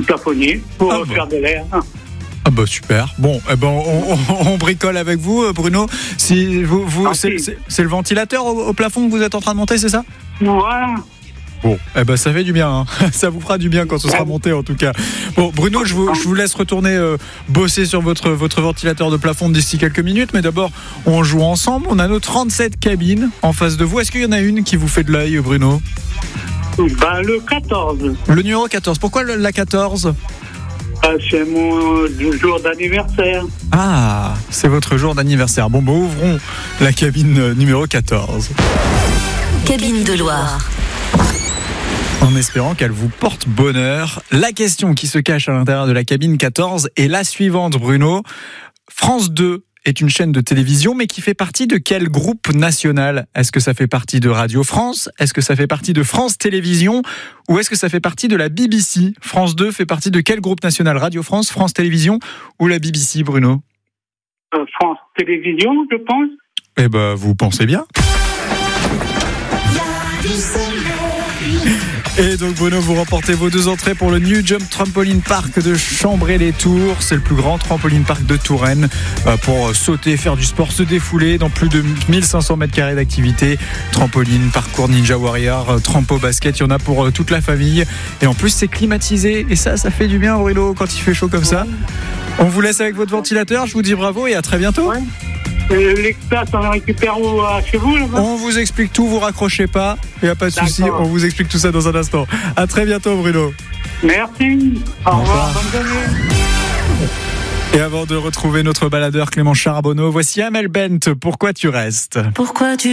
plafonnier pour faire de l'air. Ah bah super. Bon, on bricole avec vous, Bruno. Si c'est le ventilateur au plafond que vous êtes en train de monter, c'est ça ? Voilà. Bon, ça fait du bien. Hein. Ça vous fera du bien quand ce sera monté, en tout cas. Bon, Bruno, je vous laisse retourner bosser sur votre ventilateur de plafond d'ici quelques minutes. Mais d'abord, on joue ensemble. On a nos 37 cabines en face de vous. Est-ce qu'il y en a une qui vous fait de l'œil, Bruno ? Le 14. Le numéro 14. Pourquoi la 14 ? C'est mon jour d'anniversaire. Ah, c'est votre jour d'anniversaire. Bon, ouvrons la cabine numéro 14. Cabine de Loire. En espérant qu'elle vous porte bonheur. La question qui se cache à l'intérieur de la cabine 14 est la suivante, Bruno. France 2 est une chaîne de télévision, mais qui fait partie de quel groupe national ? Est-ce que ça fait partie de Radio France ? Est-ce que ça fait partie de France Télévisions ? Ou est-ce que ça fait partie de la BBC ? France 2 fait partie de quel groupe national ? Radio France, France Télévisions ou la BBC, Bruno ? France Télévisions, je pense. Vous pensez bien. Et donc Bruno, vous remportez vos 2 entrées pour le New Jump Trampoline Park de Chambray-les-Tours. C'est le plus grand trampoline park de Touraine pour sauter, faire du sport, se défouler dans plus de 1500 mètres carrés d'activité. Trampoline, parcours Ninja Warrior, trampo basket, il y en a pour toute la famille. Et en plus c'est climatisé et ça fait du bien, Bruno, quand il fait chaud comme ça. On vous laisse avec votre ventilateur, je vous dis bravo et à très bientôt. Ouais. L'expert, on récupère où chez vous là-bas ? On vous explique tout, vous raccrochez pas, il n'y a pas de souci, D'accord. on vous explique tout ça dans un instant. À très bientôt, Bruno. Merci. Au revoir. Bonne journée. Et avant de retrouver notre baladeur Clément Charbonneau, voici Amel Bent, Pourquoi tu restes ? Pourquoi tu